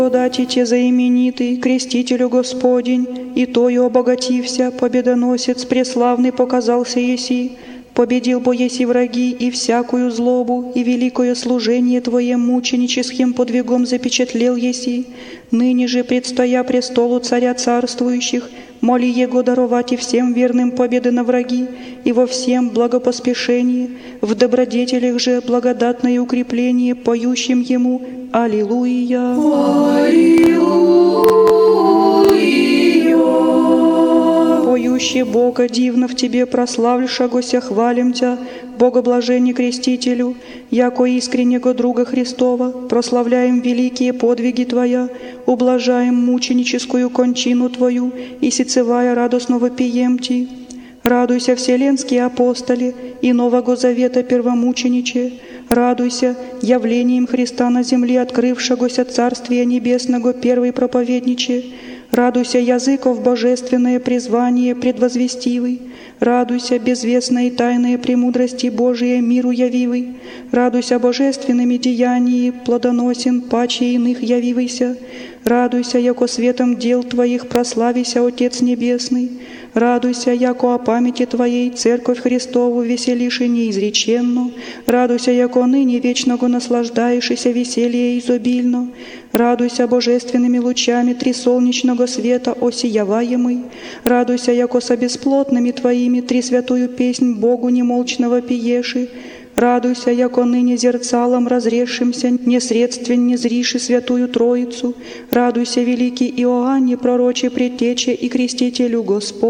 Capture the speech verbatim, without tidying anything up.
Дати те заименитый, крестителю Господень, и тою обогатився, победоносец преславный показался еси, победил бо еси враги и всякую злобу, и великое служение Твое мученическим подвигом запечатлел еси, ныне же, предстоя престолу царя царствующих, моли Его даровать и всем верным победы на враги, и во всем благопоспешении, в добродетелях же благодатное укрепление, поющим Ему Аллилуйя. Аллилуйя. Поющий Бога дивно в Тебе прославлюшагося, хвалим Тя, Богоблажение крестителю, яко искреннего друга Христова, прославляем великие подвиги Твоя, ублажаем мученическую кончину Твою, и сицевая радостно вопием Ти. Радуйся, вселенские апостоли и Нового Завета первомучениче, радуйся явлением Христа на земле, открывшегося Царствия Небесного первый проповедниче, радуйся языков божественное призвание предвозвестивый, радуйся безвестной тайной премудрости Божией миру явивый, радуйся божественными деяниями плодоносен паче иных явивайся, радуйся, яко светом дел Твоих прославися Отец Небесный, радуйся, яко о памяти Твоей Церковь Христову веселиши неизреченно, радуйся, яко ныне вечного наслаждаешься веселье изобильно, радуйся божественными лучами трисолнечного света осияваемый, радуйся, яко со бесплотными Твоими три святую песнь Богу немолчного пиеши, радуйся, яко ныне зерцалом разрешимся, несредствен не зриши святую Троицу, радуйся, великий Иоанне, пророче предтече и крестителю Господь.